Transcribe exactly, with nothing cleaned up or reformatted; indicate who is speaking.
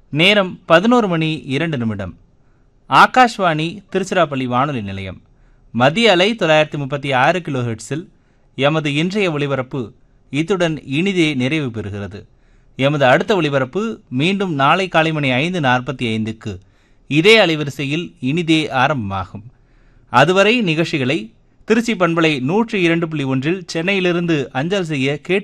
Speaker 1: நேரம் பதினோரு மணி இரண்டு நிமிடம். ஆகாஷ்வாணி திருச்சிராப்பள்ளி வானொலி நிலையம். மத்திய அலை தொள்ளாயிரத்தி முப்பத்தி ஆறு கிலோ ஹெர்ட்ஸில் எமது இன்றைய ஒலிபரப்பு இத்துடன் இனிதே நிறைவு பெறுகிறது. எமது அடுத்த ஒலிபரப்பு மீண்டும் நாளை காலை மணி ஐந்து நாற்பத்தி ஐந்துக்கு இதே அலைவரிசையில் இனிதே ஆரம்பமாகும். அதுவரை நிகழ்ச்சிகளை திருச்சி பண்பலை நூற்றி இரண்டு புள்ளி ஒன்றில் சென்னையிலிருந்து அஞ்சல் செய்ய கேட்டு